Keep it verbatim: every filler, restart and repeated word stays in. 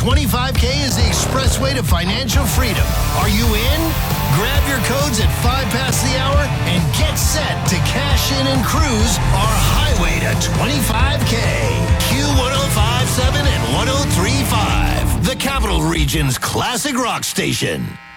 twenty-five K is the expressway to financial freedom. Are you in? Grab your codes at five past the hour and get set to cash in and cruise our highway to twenty-five K. Q one oh five point seven and one oh three point five, the Capital Region's classic rock station.